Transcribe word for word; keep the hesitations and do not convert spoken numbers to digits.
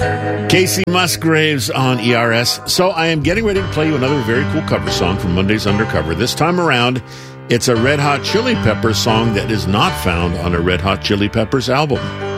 Casey Musgraves on E R S. So I am getting ready to play you another very cool cover song from Monday's Undercover. This time around, it's a Red Hot Chili Peppers song that is not found on a Red Hot Chili Peppers album.